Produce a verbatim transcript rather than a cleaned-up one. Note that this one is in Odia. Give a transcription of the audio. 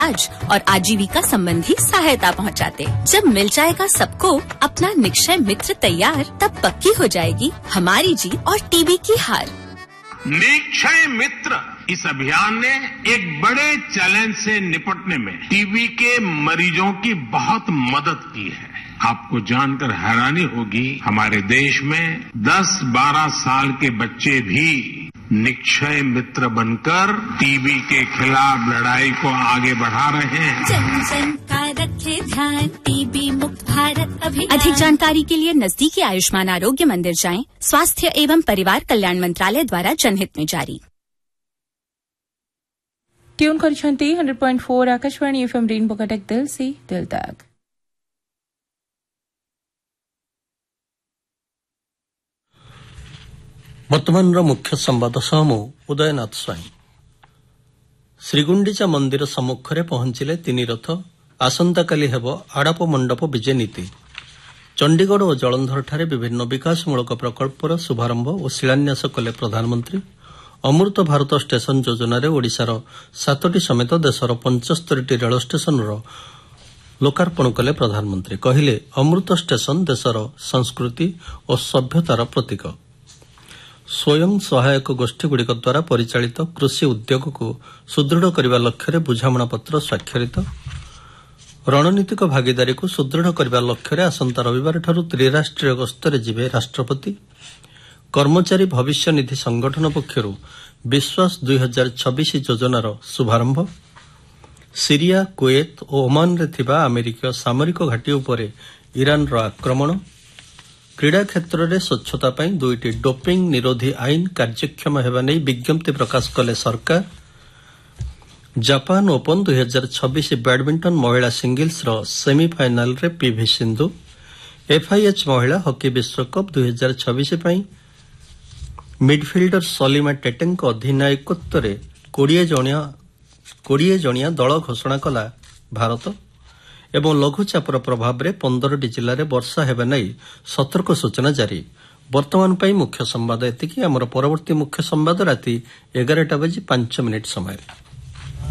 आज और आजीविका संबंधी सहायता पहुंचाते। जब मिल जाएगा सबको अपना निक्षय मित्र तैयार, तब पक्की हो जाएगी हमारी जीत और टीबी की हार। निक्षय मित्र इस अभियान ने एक बड़े चैलेंज से निपटने में टीबी के मरीजों की बहुत मदद की है। आपको जानकर हैरानी होगी, हमारे देश में दस बारह साल के बच्चे भी निक्षय मित्र बनकर टीबी के खिलाफ लड़ाई को आगे बढ़ा रहे हैं। जन जन का रखे ध्यान, टीबी मुक्त भारत अभियान। अधिक जानकारी के लिए नजदीकी आयुष्मान आरोग्य मंदिर जाएं। स्वास्थ्य एवं परिवार कल्याण मंत्रालय द्वारा जनहित में जारी। ट्यून କରିଛନ୍ତି hundred point four Akashvani FM rainbow Cuttack दिल से दिल तक। ବର୍ତ୍ତମାନର ମୁଖ୍ୟ ସମ୍ବାଦ ସହ ମୁଁ ଉଦୟନାଥ ସ୍ୱାଇଁ। ଶ୍ରୀଗୁଣ୍ଡିଚା ମନ୍ଦିର ସମ୍ମୁଖରେ ପହଞ୍ଚିଲେ ତିନି ରଥ। ଆସନ୍ତାକାଲି ହେବ ଆଡ଼ପ ମଣ୍ଡପ ବିଜେ ନୀତି। ଚଣ୍ଡିଗଡ଼ ଓ ଜଳନ୍ଧରଠାରେ ବିଭିନ୍ନ ବିକାଶମୂଳକ ପ୍ରକଳ୍ପର ଶୁଭାରମ୍ଭ ଓ ଶିଳାନ୍ୟାସ କଲେ ପ୍ରଧାନମନ୍ତ୍ରୀ। ଅମୃତ ଭାରତ ଷ୍ଟେସନ ଯୋଜନାରେ ଓଡ଼ିଶାର ସାତଟି ସମେତ ଦେଶର ପଞ୍ଚସ୍ତରୀଟି ରେଳ ଷ୍ଟେସନର ଲୋକାର୍ପଣ କଲେ ପ୍ରଧାନମନ୍ତ୍ରୀ। କହିଲେ, ଅମୃତ ଷ୍ଟେସନ ଦେଶର ସଂସ୍କୃତି ଓ ସଭ୍ୟତାର ପ୍ରତୀକ। ସ୍ୱୟଂ ସହାୟକ ଗୋଷ୍ଠୀଗୁଡ଼ିକ ଦ୍ୱାରା ପରିଚାଳିତ କୃଷି ଉଦ୍ୟୋଗକୁ ସୁଦୃଢ଼ କରିବା ଲକ୍ଷ୍ୟରେ ବୁଝାମଣାପତ୍ର ସ୍ୱାକ୍ଷରିତ। ରଣନୀତିକ ଭାଗିଦାରୀକୁ ସୁଦୃଢ଼ କରିବା ଲକ୍ଷ୍ୟରେ ଆସନ୍ତା ରବିବାରଠାରୁ ତ୍ରିରାଷ୍ଟ୍ରୀୟ ଗସ୍ତରେ ଯିବେ ରାଷ୍ଟ୍ରପତି। କର୍ମଚାରୀ ଭବିଷ୍ୟନିଧି ସଂଗଠନ ପକ୍ଷରୁ ବିଶ୍ୱାସ ଦୁଇ ହଜାର ଛବିଶ ଯୋଜନାର ଶୁଭାରମ୍ଭ। ସିରିଆ, କୁଏତ ଓ ଓମାନରେ ଥିବା ଆମେରିକୀୟ ସାମରିକ ଘାଟି ଉପରେ ଇରାନର ଆକ୍ରମଣ। କ୍ରୀଡ଼ା କ୍ଷେତ୍ରରେ ସ୍ୱଚ୍ଛତା ପାଇଁ ଦୁଇଟି ଡୋପିଂ ନିରୋଧୀ ଆଇନ କାର୍ଯ୍ୟକ୍ଷମ ହେବା ନେଇ ବିଜ୍ଞପ୍ତି ପ୍ରକାଶ କଲେ ସରକାର। ଜାପାନ ଓପନ ଦୁଇ ହଜାର ଛବିଶ ବ୍ୟାଡମିଣ୍ଟନ ମହିଳା ସିଙ୍ଗିଲ୍ସର ସେମିଫାଇନାଲରେ ପିଭି ସିନ୍ଧୁ। ଏଫ୍ଆଇଏଚ୍ ମହିଳା ହକି ବିଶ୍ୱକପ୍ ଦୁଇ ହଜାର ଛବିଶ ପାଇଁ ମିଡ୍ଫିଲ୍ଡର ସଲିମା ଟେଟେଙ୍କ ଅଧିନାୟକତ୍ୱରେ କୋଡ଼ିଏ ଜଣିଆ ଦଳ ଘୋଷଣା କଲା ଭାରତ। ଏବଂ ଲଘୁଚାପର ପ୍ରଭାବରେ ପନ୍ଦରଟି ଜିଲ୍ଲାରେ ବର୍ଷା ହେବା ନେଇ ସତର୍କ ସୂଚନା ଜାରି। ବର୍ତ୍ତମାନ ପାଇଁ ମୁଖ୍ୟ ସମ୍ବାଦ ଏତିକି। ଆମର ପରବର୍ତ୍ତୀ ମୁଖ୍ୟ ସମ୍ବାଦ ରାତି ଏଗାରଟା ବାଜି ପାଞ୍ଚ ମିନିଟ୍ ସମୟରେ।